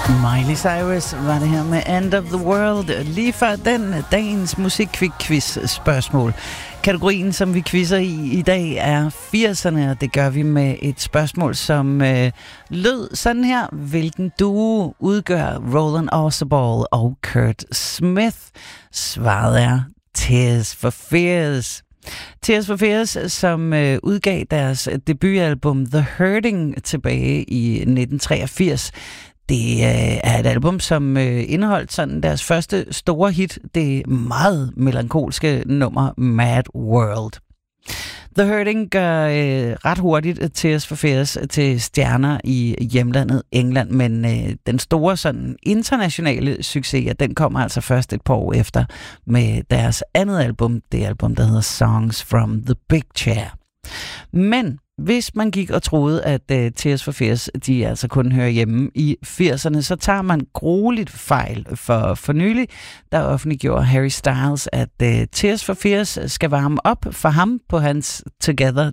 Miley Cyrus var det her med End of the World. Lige før den dagens musikquiz spørgsmål. Kategorien, som vi quizzer i dag, er 80'erne, og det gør vi med et spørgsmål, som lød sådan her. Hvilken duo udgør Roland Orzabal og Kurt Smith? Svaret er Tears for Fears. Tears for Fears, som udgav deres debutalbum The Hurting tilbage i 1983. Det er et album, som indeholdt sådan deres første store hit, det meget melankolske nummer Mad World. The Hurting gør ret hurtigt Tears for Fears til stjerner i hjemlandet England, men den store sådan internationale succes, den kommer altså først et par år efter med deres andet album, det album, der hedder Songs from the Big Chair. Men hvis man gik og troede, at Tears for Fears, de altså kun hører hjemme i 80'erne, så tager man grueligt fejl. For nylig, der offentliggjorde Harry Styles, at Tears for Fears skal varme op for ham på hans Together